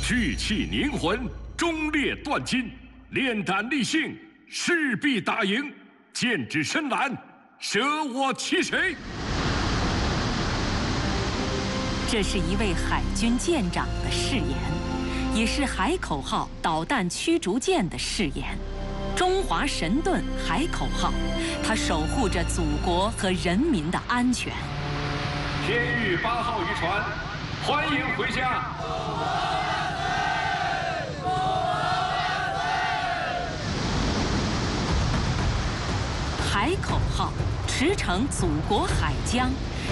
聚气凝魂，忠烈断金，炼胆立信，势必打赢。剑指深蓝，舍我其谁？ 这是一位海军舰长的誓言，也是海口号导弹驱逐舰的誓言。中华神盾海口号，它守护着祖国和人民的安全。 天域8号渔船，欢迎回家。 海口号驰骋祖国海疆，